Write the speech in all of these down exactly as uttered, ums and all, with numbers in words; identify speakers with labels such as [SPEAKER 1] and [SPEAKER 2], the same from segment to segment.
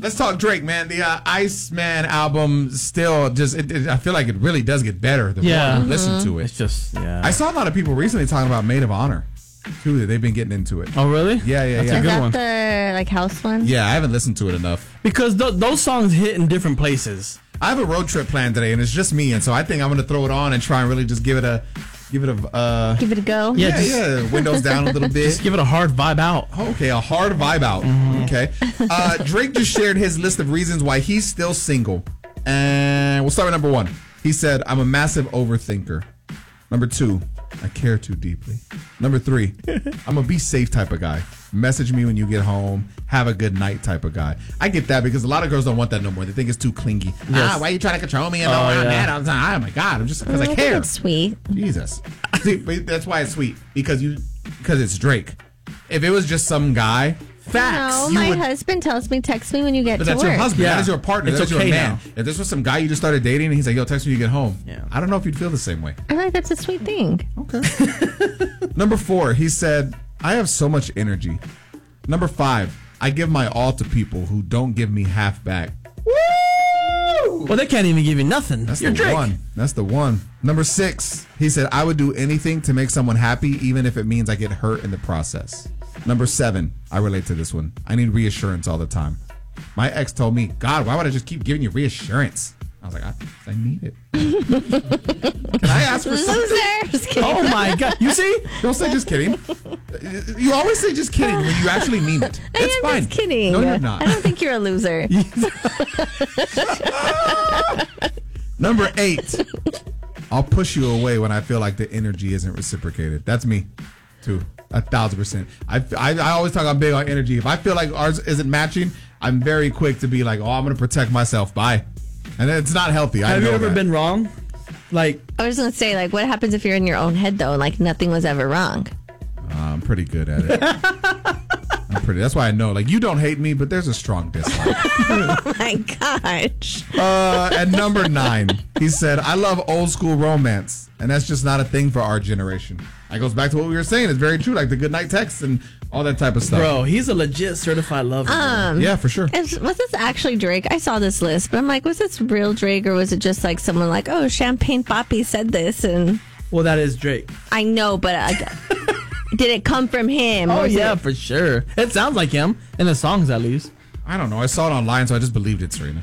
[SPEAKER 1] let's talk Drake, man. The uh, Iceman album still just, it, it, I feel like it really does get better the
[SPEAKER 2] Yeah.
[SPEAKER 1] more you listen
[SPEAKER 3] Mm-hmm.
[SPEAKER 1] to it.
[SPEAKER 2] It's just, yeah.
[SPEAKER 1] I saw a lot of people recently talking about Maid of Honor, too. They've been getting into it.
[SPEAKER 2] Oh, really?
[SPEAKER 1] Yeah, yeah,
[SPEAKER 2] That's
[SPEAKER 1] yeah.
[SPEAKER 2] a
[SPEAKER 3] Is
[SPEAKER 2] good
[SPEAKER 3] that
[SPEAKER 2] one.
[SPEAKER 3] the like house one?
[SPEAKER 1] Yeah, I haven't listened to it enough.
[SPEAKER 2] Because th- those songs hit in different places.
[SPEAKER 1] I have a road trip planned today, and it's just me, and so I think I'm going to throw it on and try and really just give it a, give it a, uh,
[SPEAKER 3] Give it a go.
[SPEAKER 2] Yeah,
[SPEAKER 1] yeah,
[SPEAKER 2] just-
[SPEAKER 1] yeah, windows down a little bit.
[SPEAKER 2] Just give it a hard vibe out.
[SPEAKER 1] Okay, a hard vibe out. Okay. Uh, Drake just shared his list of reasons why he's still single. And we'll start with number one. He said, I'm a massive overthinker. Number two, I care too deeply. Number three, I'm a be safe type of guy. Message me when you get home. Have a good night type of guy. I get that because a lot of girls don't want that no more. They think it's too clingy. Ah, why are you trying to control me and
[SPEAKER 2] Oh,
[SPEAKER 1] know where I'm
[SPEAKER 2] yeah.
[SPEAKER 1] at all the time? Oh my God, I'm just because
[SPEAKER 3] I
[SPEAKER 1] I
[SPEAKER 3] think
[SPEAKER 1] care.
[SPEAKER 3] it's sweet.
[SPEAKER 1] Jesus. See, but that's why it's sweet because you because it's Drake. If it was just some guy, facts.
[SPEAKER 3] No,
[SPEAKER 1] you
[SPEAKER 3] my
[SPEAKER 1] would-
[SPEAKER 3] husband tells me text me when you get
[SPEAKER 1] but
[SPEAKER 3] to
[SPEAKER 1] that's
[SPEAKER 3] work.
[SPEAKER 1] your husband.
[SPEAKER 2] Yeah.
[SPEAKER 1] That is your partner.
[SPEAKER 2] It's
[SPEAKER 1] that's
[SPEAKER 2] okay
[SPEAKER 1] your man.
[SPEAKER 2] now.
[SPEAKER 1] If this was some guy you just started dating and he's like, yo, text me when you get home.
[SPEAKER 2] Yeah.
[SPEAKER 1] I don't know if you'd feel the same way.
[SPEAKER 3] I feel like that's a sweet thing.
[SPEAKER 1] Okay. Number four, he said, I have so much energy. Number five, I give my all to people who don't give me half back. Woo!
[SPEAKER 2] Well, they can't even give you nothing.
[SPEAKER 1] That's
[SPEAKER 2] You're
[SPEAKER 1] the
[SPEAKER 2] Drake.
[SPEAKER 1] one. That's the one. Number six, he said, I would do anything to make someone happy, even if it means I get hurt in the process. Number seven, I relate to this one. I need reassurance all the time. My ex told me, God, why would I just keep giving you reassurance? I was like, I, I need it. Can I ask for something?
[SPEAKER 3] Loser. Just kidding.
[SPEAKER 2] Oh, my God. You see?
[SPEAKER 1] Don't say just kidding. You always say just kidding when you actually mean it.
[SPEAKER 3] I
[SPEAKER 1] It's
[SPEAKER 3] am
[SPEAKER 1] fine.
[SPEAKER 3] just kidding.
[SPEAKER 1] No, you're not.
[SPEAKER 3] I don't think you're a loser.
[SPEAKER 1] Number eight, I'll push you away when I feel like the energy isn't reciprocated. That's me, too. A thousand percent. I, I, I always talk I'm big on energy. If I feel like ours isn't matching, I'm very quick to be like, oh, I'm going to protect myself. Bye. And it's not healthy. I
[SPEAKER 2] Have you
[SPEAKER 1] know
[SPEAKER 2] ever
[SPEAKER 1] that.
[SPEAKER 2] been wrong? Like,
[SPEAKER 3] I was gonna say, like, what happens if you're in your own head though, and like nothing was ever wrong?
[SPEAKER 1] Uh, I'm pretty good at it. I'm pretty. That's why I know. Like, you don't hate me, but there's a strong dislike.
[SPEAKER 3] Oh my gosh.
[SPEAKER 1] Uh, at number nine, he said, I love old school romance, and that's just not a thing for our generation. That goes back to what we were saying. It's very true, like the goodnight texts and all that type of stuff.
[SPEAKER 2] bro, he's a legit certified lover. bro.
[SPEAKER 3] Um,
[SPEAKER 1] Yeah, for sure.
[SPEAKER 3] Is, was this actually Drake? I saw this list, but I'm like, was this real Drake, or was it just like someone like, oh, Champagne Papi said this, and
[SPEAKER 2] Well, that is Drake.
[SPEAKER 3] I know, but uh, did it come from him?
[SPEAKER 2] Oh,
[SPEAKER 3] or is
[SPEAKER 2] yeah,
[SPEAKER 3] it-
[SPEAKER 2] for sure. It sounds like him in the songs, at least.
[SPEAKER 1] I don't know. I saw it online, so I just believed it, Serena.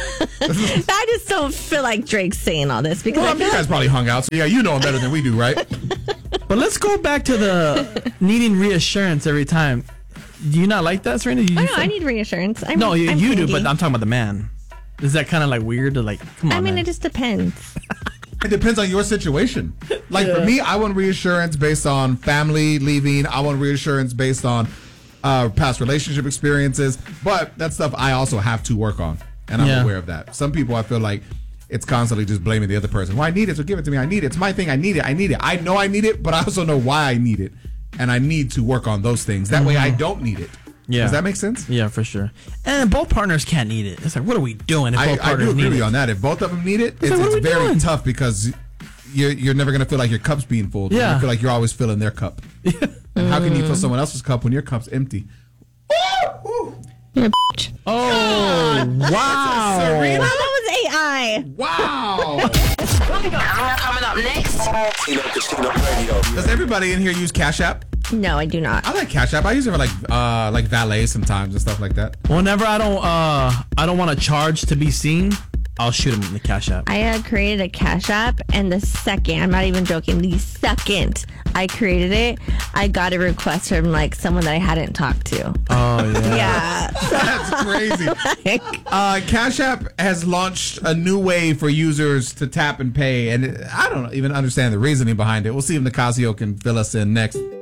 [SPEAKER 3] I just don't feel like Drake's saying all this because
[SPEAKER 1] Well,
[SPEAKER 3] I
[SPEAKER 1] you
[SPEAKER 3] feel
[SPEAKER 1] guys
[SPEAKER 3] like,
[SPEAKER 1] probably hung out, so yeah, you know him better than we do, right?
[SPEAKER 2] But let's go back to the needing reassurance every time. Do you not like that, Serena? You,
[SPEAKER 3] I
[SPEAKER 2] you
[SPEAKER 3] know
[SPEAKER 2] feel-
[SPEAKER 3] I need reassurance. I'm,
[SPEAKER 2] No, you,
[SPEAKER 3] I'm
[SPEAKER 2] you do,
[SPEAKER 3] clingy.
[SPEAKER 2] but I'm talking about the man. Is that kind of like weird to like, come on,
[SPEAKER 3] I mean,
[SPEAKER 2] man.
[SPEAKER 3] it just depends.
[SPEAKER 1] It depends on your situation. Like for me, I want reassurance based on family leaving. I want reassurance based on uh, past relationship experiences. But that stuff I also have to work on, and I'm
[SPEAKER 2] Yeah.
[SPEAKER 1] aware of that. Some people, I feel like it's constantly just blaming the other person. Well, I need it, so give it to me. I need it. It's my thing. I need it. I need it. I know I need it, but I also know why I need it, and I need to work on those things. That way, I don't need it.
[SPEAKER 2] Yeah.
[SPEAKER 1] Does that make sense?
[SPEAKER 2] Yeah, for sure. And both partners can't need it. It's like, what are we doing if
[SPEAKER 1] I,
[SPEAKER 2] both
[SPEAKER 1] I
[SPEAKER 2] partners
[SPEAKER 1] do agree
[SPEAKER 2] need
[SPEAKER 1] with you
[SPEAKER 2] it?
[SPEAKER 1] on that. If both of them need it, it's,
[SPEAKER 2] like, what are
[SPEAKER 1] it's
[SPEAKER 2] we
[SPEAKER 1] very
[SPEAKER 2] doing?
[SPEAKER 1] tough because you're you're never gonna feel like your cup's being full.
[SPEAKER 2] Yeah.
[SPEAKER 1] You feel like you're always filling their cup. And how can you fill someone else's cup when your cup's empty?
[SPEAKER 3] You're a bitch.
[SPEAKER 2] Oh, wow.
[SPEAKER 3] Oh, that was A I.
[SPEAKER 1] Wow.
[SPEAKER 4] Coming up next.
[SPEAKER 5] Casino Casino Radio.
[SPEAKER 1] Does everybody in here use Cash App?
[SPEAKER 3] No, I do not.
[SPEAKER 1] I like Cash App. I use it for like uh like valet sometimes and stuff like that.
[SPEAKER 2] Whenever I don't, uh, I don't want to charge to be seen, I'll shoot him in the Cash App.
[SPEAKER 3] I uh, created a Cash App, and the second, I'm not even joking, the second I created it, I got a request from like someone that I hadn't talked to.
[SPEAKER 2] Oh yeah.
[SPEAKER 3] Yeah.
[SPEAKER 1] That's crazy. Uh, Cash App has launched a new way for users to tap and pay, and it, I don't even understand the reasoning behind it. We'll see if Nicasio can fill us in next.